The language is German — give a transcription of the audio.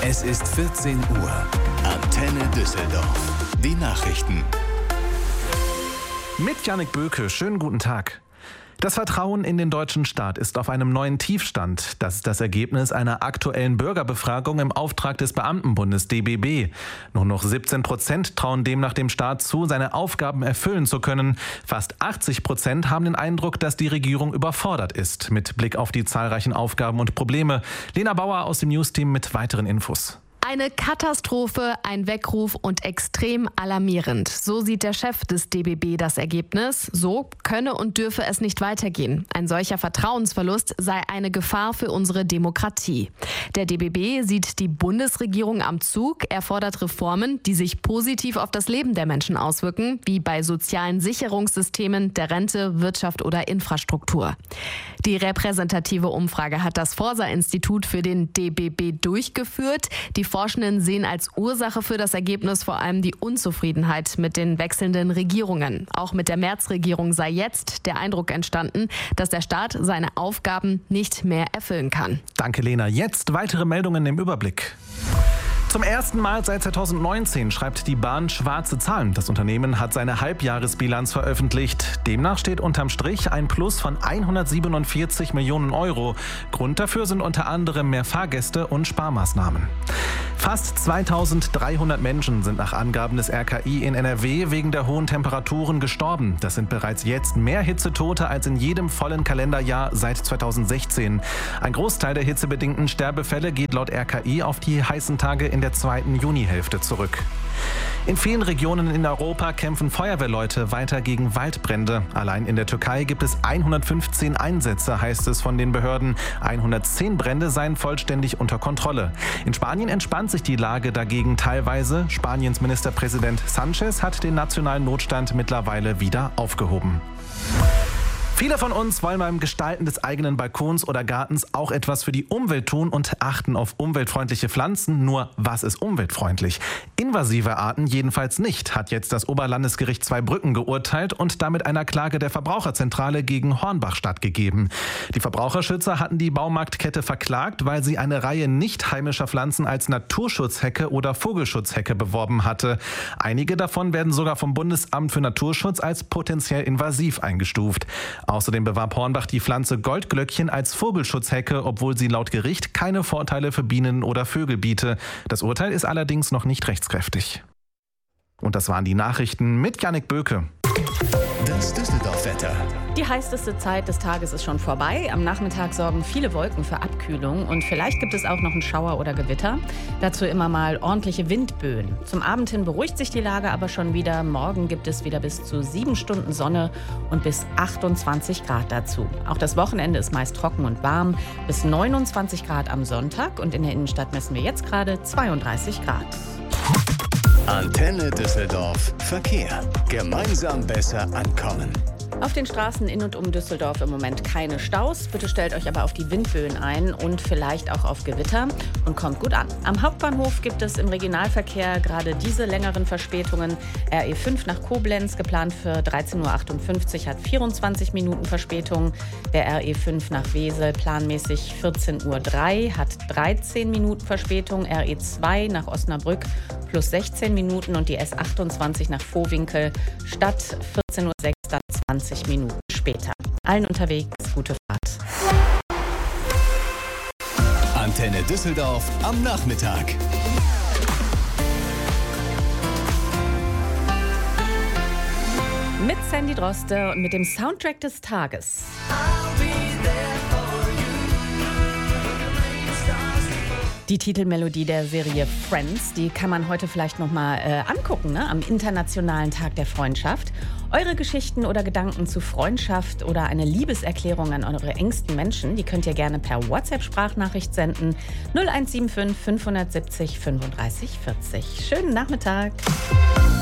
Es ist 14 Uhr. Antenne Düsseldorf. Die Nachrichten. Mit Jannik Böke, schönen guten Tag. Das Vertrauen in den deutschen Staat ist auf einem neuen Tiefstand. Das ist das Ergebnis einer aktuellen Bürgerbefragung im Auftrag des Beamtenbundes DBB. Nur noch 17% trauen demnach dem Staat zu, seine Aufgaben erfüllen zu können. Fast 80% haben den Eindruck, dass die Regierung überfordert ist, mit Blick auf die zahlreichen Aufgaben und Probleme. Lena Bauer aus dem Newsteam mit weiteren Infos. Eine Katastrophe, ein Weckruf und extrem alarmierend. So sieht der Chef des DBB das Ergebnis. So könne und dürfe es nicht weitergehen. Ein solcher Vertrauensverlust sei eine Gefahr für unsere Demokratie. Der DBB sieht die Bundesregierung am Zug. Er fordert Reformen, die sich positiv auf das Leben der Menschen auswirken, wie bei sozialen Sicherungssystemen, der Rente, Wirtschaft oder Infrastruktur. Die repräsentative Umfrage hat das Forsa-Institut für den DBB durchgeführt. Die Forschenden sehen als Ursache für das Ergebnis vor allem die Unzufriedenheit mit den wechselnden Regierungen. Auch mit der März-Regierung sei jetzt der Eindruck entstanden, dass der Staat seine Aufgaben nicht mehr erfüllen kann. Danke, Lena. Jetzt weitere Meldungen im Überblick. Zum ersten Mal seit 2019 schreibt die Bahn schwarze Zahlen. Das Unternehmen hat seine Halbjahresbilanz veröffentlicht. Demnach steht unterm Strich ein Plus von 147 Millionen Euro. Grund dafür sind unter anderem mehr Fahrgäste und Sparmaßnahmen. Fast 2300 Menschen sind nach Angaben des RKI in NRW wegen der hohen Temperaturen gestorben. Das sind bereits jetzt mehr Hitzetote als in jedem vollen Kalenderjahr seit 2016. Ein Großteil der hitzebedingten Sterbefälle geht laut RKI auf die heißen Tage in der zweiten Junihälfte zurück. In vielen Regionen in Europa kämpfen Feuerwehrleute weiter gegen Waldbrände. Allein in der Türkei gibt es 115 Einsätze, heißt es von den Behörden. 110 Brände seien vollständig unter Kontrolle. In Spanien entspannt sich die Lage dagegen teilweise. Spaniens Ministerpräsident Sánchez hat den nationalen Notstand mittlerweile wieder aufgehoben. Viele von uns wollen beim Gestalten des eigenen Balkons oder Gartens auch etwas für die Umwelt tun und achten auf umweltfreundliche Pflanzen. Nur, was ist umweltfreundlich? Invasive Arten jedenfalls nicht, hat jetzt das Oberlandesgericht Zweibrücken geurteilt und damit einer Klage der Verbraucherzentrale gegen Hornbach stattgegeben. Die Verbraucherschützer hatten die Baumarktkette verklagt, weil sie eine Reihe nicht heimischer Pflanzen als Naturschutzhecke oder Vogelschutzhecke beworben hatte. Einige davon werden sogar vom Bundesamt für Naturschutz als potenziell invasiv eingestuft. Außerdem bewarb Hornbach die Pflanze Goldglöckchen als Vogelschutzhecke, obwohl sie laut Gericht keine Vorteile für Bienen oder Vögel biete. Das Urteil ist allerdings noch nicht rechtskräftig. Und das waren die Nachrichten mit Jannik Böke. Das Düsseldorf-Wetter. Die heißeste Zeit des Tages ist schon vorbei. Am Nachmittag sorgen viele Wolken für Abkühlung und vielleicht gibt es auch noch einen Schauer oder Gewitter. Dazu immer mal ordentliche Windböen. Zum Abend hin beruhigt sich die Lage aber schon wieder. Morgen gibt es wieder bis zu 7 Stunden Sonne und bis 28 Grad dazu. Auch das Wochenende ist meist trocken und warm. Bis 29 Grad am Sonntag und in der Innenstadt messen wir jetzt gerade 32 Grad. Antenne Düsseldorf. Verkehr. Gemeinsam besser ankommen. Auf den Straßen in und um Düsseldorf im Moment keine Staus. Bitte stellt euch aber auf die Windböen ein und vielleicht auch auf Gewitter und kommt gut an. Am Hauptbahnhof gibt es im Regionalverkehr gerade diese längeren Verspätungen. RE5 nach Koblenz, geplant für 13.58 Uhr, hat 24 Minuten Verspätung. Der RE5 nach Wesel, planmäßig 14.03 Uhr, hat 13 Minuten Verspätung. RE2 nach Osnabrück plus 16 Minuten und die S28 nach Vohwinkel statt 14.06 Uhr dann 20 Minuten später. Allen unterwegs gute Fahrt. Antenne Düsseldorf am Nachmittag. Mit Sandy Droste und mit dem Soundtrack des Tages. Die Titelmelodie der Serie Friends, die kann man heute vielleicht noch mal angucken, ne? Am Internationalen Tag der Freundschaft. Eure Geschichten oder Gedanken zu Freundschaft oder eine Liebeserklärung an eure engsten Menschen, die könnt ihr gerne per WhatsApp-Sprachnachricht senden. 0175 570 35 40. Schönen Nachmittag.